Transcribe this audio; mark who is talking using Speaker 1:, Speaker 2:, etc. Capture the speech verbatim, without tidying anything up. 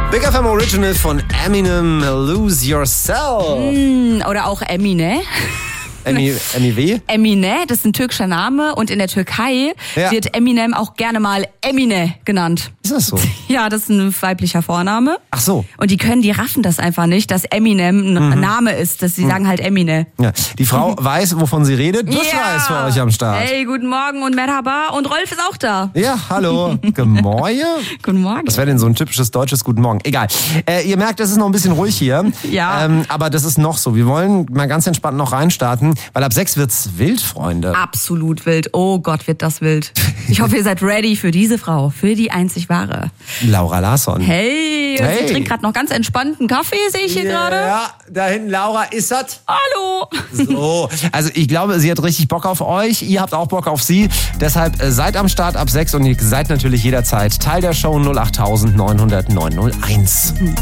Speaker 1: Big F M Original von Eminem, Lose Yourself.
Speaker 2: Mm, oder auch Emine.
Speaker 1: Emmy, Emmy W?
Speaker 2: Emine, das ist ein türkischer Name und in der Türkei
Speaker 1: Ja.
Speaker 2: wird Eminem auch gerne mal Emine genannt.
Speaker 1: Ist das so?
Speaker 2: Ja, das ist ein weiblicher Vorname.
Speaker 1: Ach so.
Speaker 2: Und die können, die raffen das einfach nicht, dass Eminem ein
Speaker 1: Mhm.
Speaker 2: Name ist, dass sie sagen halt Emine.
Speaker 1: Ja. Die Frau weiß, wovon sie redet. Bushra ist für euch am Start.
Speaker 2: Hey, guten Morgen und Merhaba und Rolf ist auch da.
Speaker 1: Ja, hallo. Gemorje?
Speaker 2: Guten Morgen.
Speaker 1: Was wäre denn so ein typisches deutsches Guten Morgen? Egal. Äh, ihr merkt, es ist noch ein bisschen ruhig hier.
Speaker 2: Ja.
Speaker 1: Ähm, aber das ist noch so. Wir wollen mal ganz entspannt noch reinstarten, weil ab sechs wird's wild, Freunde.
Speaker 2: Absolut wild. Oh Gott, wird das wild. Ich hoffe, ihr seid ready für diese Frau, für die einzig wahre.
Speaker 1: Laura Larsson.
Speaker 2: Hey,
Speaker 1: Hey.
Speaker 2: sie trinkt gerade noch ganz entspannten Kaffee, sehe ich hier gerade.
Speaker 1: Ja, da hinten Laura ist das.
Speaker 2: Hallo.
Speaker 1: So, also ich glaube, sie hat richtig Bock auf euch. Ihr habt auch Bock auf sie. Deshalb äh, seid am Start ab sechs und ihr seid natürlich jederzeit Teil der Show null acht neun null null neun null eins.